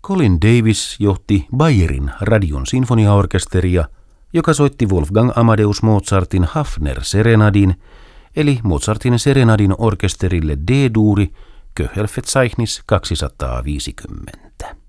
Colin Davis johti Bayerin radion sinfoniaorkesteria, joka soitti Wolfgang Amadeus Mozartin Hafner-serenadin, eli Mozartin serenadin orkesterille D-duuri, Köchelverzeichnis 250.